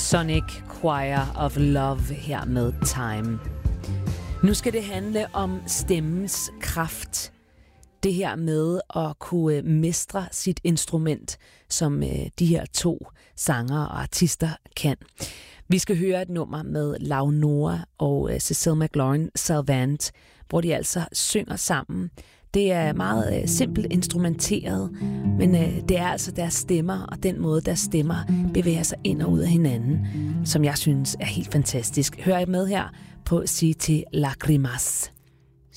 Sonic Choir of Love her med Time. Nu skal det handle om stemmens kraft. Det her med at kunne mestre sit instrument, som de her to sangere og artister kan. Vi skal høre et nummer med Lau Noah og Cecile McLaurin Salvant, hvor de altså synger sammen. Det er meget simpelt instrumenteret, men det er altså deres stemmer, og den måde, deres stemmer bevæger sig ind og ud af hinanden, som jeg synes er helt fantastisk. Hør med her på Cite Lacrimas.